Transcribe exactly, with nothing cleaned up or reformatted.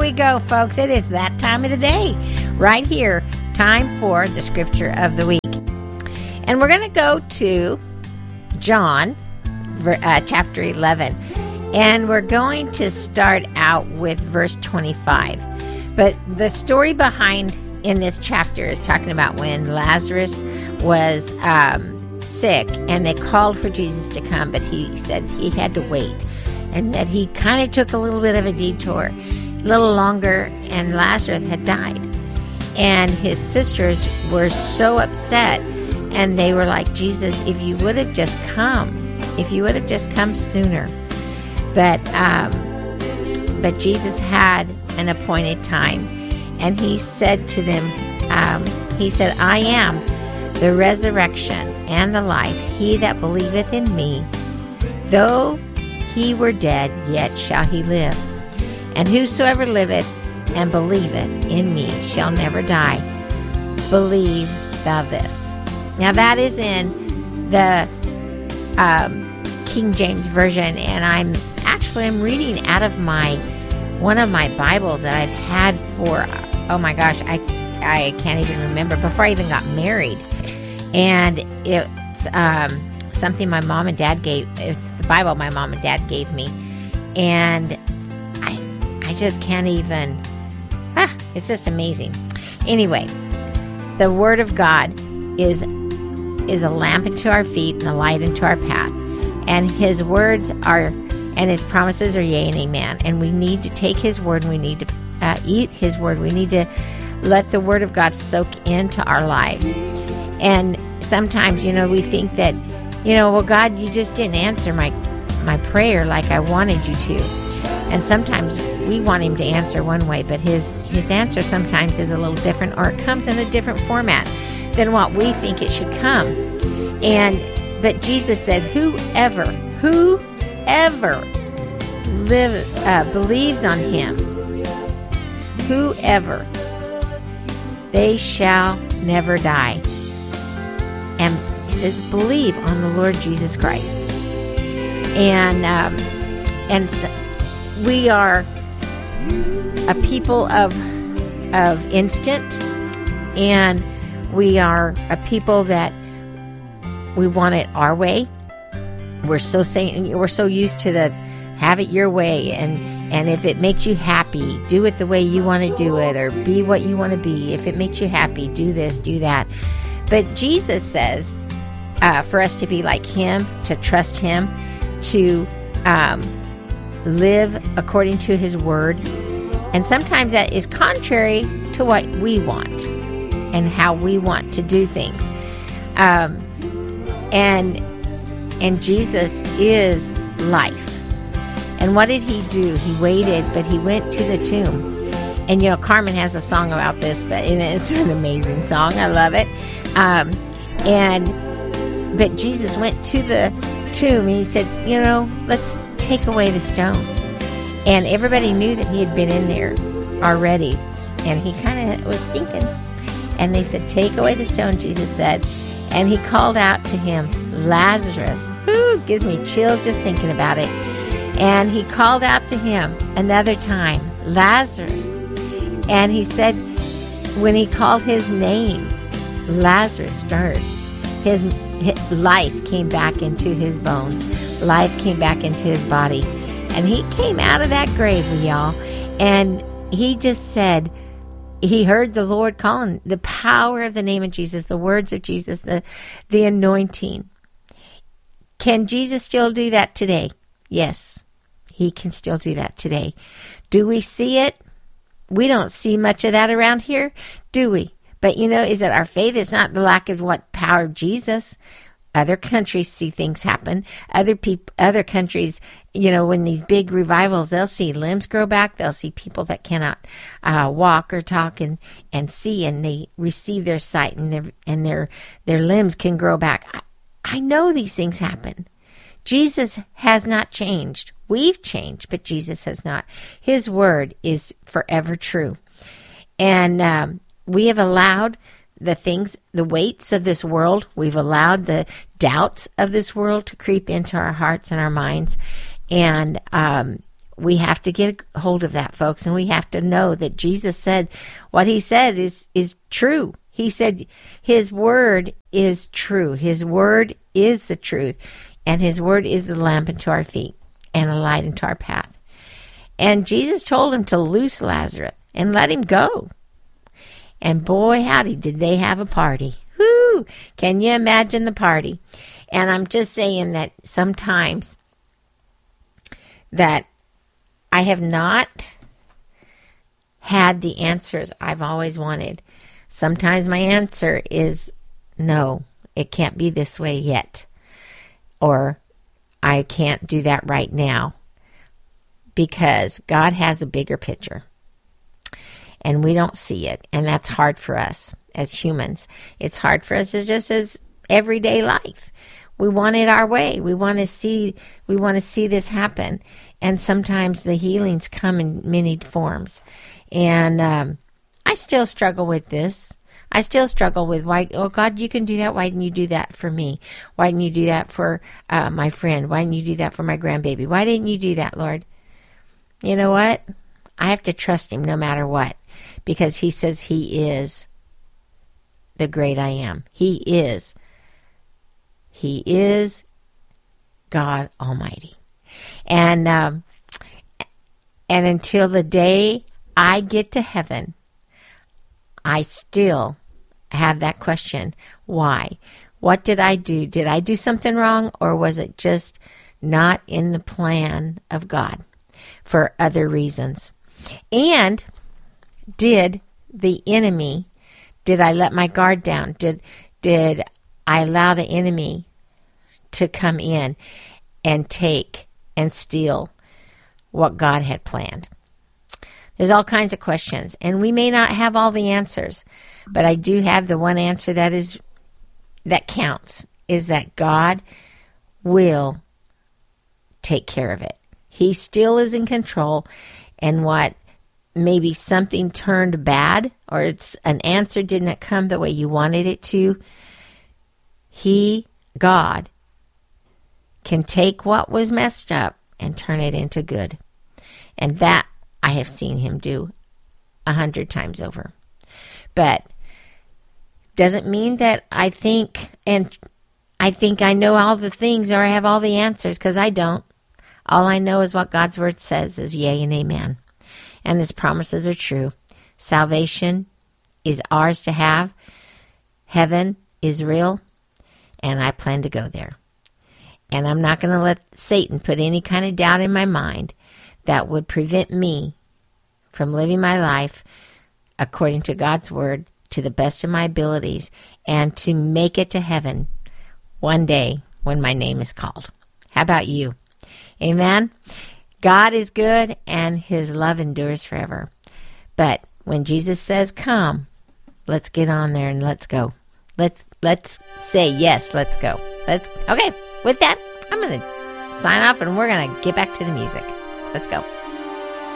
we go, folks. It is that time of the day. Right here, time for the scripture of the week. And we're going to go to John uh, chapter eleven. And we're going to start out with verse twenty-five. But the story behind in this chapter is talking about when Lazarus was um, sick and they called for Jesus to come, but he said he had to wait. And that he kind of took a little bit of a detour, a little longer, and Lazarus had died. And his sisters were so upset, and they were like, Jesus, if you would have just come, if you would have just come sooner. But um, but Jesus had an appointed time, and he said to them, um, he said, I am the resurrection and the life. He that believeth in me, though he were dead, yet shall he live. And whosoever liveth and believeth in me shall never die. Believe thou this. Now that is in the um, King James Version, and I'm actually I'm reading out of my one of my Bibles that I've had for oh my gosh I I can't even remember, before I even got married, and it's um, something my mom and dad gave. It's the Bible my mom and dad gave me, and I I just can't even. Ah, it's just amazing. Anyway, the Word of God is is a lamp unto our feet and a light unto our path, and His words are and His promises are yea and amen. And we need to take His word, and we need to uh, eat His word. We need to let the Word of God soak into our lives. And sometimes, you know, we think that, you know, well, God, you just didn't answer my my prayer like I wanted you to. And sometimes we want Him to answer one way, but His His answer sometimes is a little different, or it comes in a different format than what we think it should come. And but Jesus said, whoever, whoever live, uh, believes on Him, whoever, they shall never die. And He says, believe on the Lord Jesus Christ. And um, and we are a people of of instant, and we are a people that we want it our way. We're so saying we're so used to the have it your way, and and if it makes you happy, do it the way you want to do it, or be what you want to be. If it makes you happy, do this, do that. But Jesus says uh, for us to be like Him, to trust Him, to um, live according to His word. And sometimes that is contrary to what we want and how we want to do things. Um, and and Jesus is life. And what did He do? He waited, but He went to the tomb. And, you know, Carmen has a song about this, but it is an amazing song. I love it. Um, and but Jesus went to the tomb, and He said, you know, let's take away the stone. And everybody knew that He had been in there already, and He kind of was stinking. And they said, take away the stone, Jesus said. And He called out to him, Lazarus. Whoo, gives me chills just thinking about it. And He called out to him another time, Lazarus. And He said, when He called his name, Lazarus stirred. His, his life came back into his bones. Life came back into his body. And he came out of that grave, y'all. And he just said, he heard the Lord calling, the power of the name of Jesus, the words of Jesus, the, the anointing. Can Jesus still do that today? Yes, He can still do that today. Do we see it? We don't see much of that around here, do we? But, you know, is it our faith? It's not the lack of what power of Jesus. Other countries see things happen. Other people, other countries, you know, when these big revivals, they'll see limbs grow back. They'll see people that cannot uh, walk or talk and, and see, and they receive their sight, and their and their their limbs can grow back. I, I know these things happen. Jesus has not changed. We've changed, but Jesus has not. His word is forever true, and um, we have allowed the things, the weights of this world, we've allowed the doubts of this world to creep into our hearts and our minds. And um, we have to get a hold of that, folks, and we have to know that Jesus said what he said is, is true. He said his word is true. His word is the truth, and his word is the lamp unto our feet and a light unto our path. And Jesus told him to loose Lazarus and let him go. And boy, howdy, did they have a party. Whoo! Can you imagine the party? And I'm just saying that sometimes that I have not had the answers I've always wanted. Sometimes my answer is no, it can't be this way yet. Or I can't do that right now. Because God has a bigger picture. And we don't see it. And that's hard for us as humans. It's hard for us as just as everyday life. We want it our way. We want to see we want to see this happen. And sometimes the healings come in many forms. And um, I still struggle with this. I still struggle with why, oh God, you can do that. Why didn't you do that for me? Why didn't you do that for uh, my friend? Why didn't you do that for my grandbaby? Why didn't you do that, Lord? You know what? I have to trust him no matter what. Because he says he is the great I am. He is. He is God Almighty. And um, and until the day I get to heaven, I still have that question. Why? What did I do? Did I do something wrong, or was it just not in the plan of God for other reasons? And did the enemy, did I let my guard down? Did did I allow the enemy to come in and take and steal what God had planned? There's all kinds of questions, and we may not have all the answers, but I do have the one answer that is that counts, is that God will take care of it. He still is in control, and what maybe something turned bad, or it's an answer didn't come the way you wanted it to, He, God, can take what was messed up and turn it into good. And that I have seen him do a hundred times over. But doesn't mean that I think, and I think I know all the things, or I have all the answers, because I don't. All I know is what God's word says is yea and amen. And his promises are true. Salvation is ours to have. Heaven is real. And I plan to go there. And I'm not going to let Satan put any kind of doubt in my mind that would prevent me from living my life according to God's word to the best of my abilities and to make it to heaven one day when my name is called. How about you? Amen? God is good and his love endures forever. But when Jesus says come, let's get on there and let's go. Let's let's say yes, let's go. Let's okay, with that, I'm going to sign off and we're going to get back to the music. Let's go.